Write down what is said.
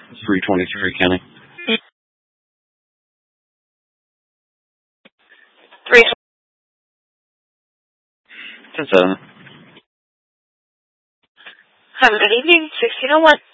323, Kenny. 10-7. Have a good evening, 1601.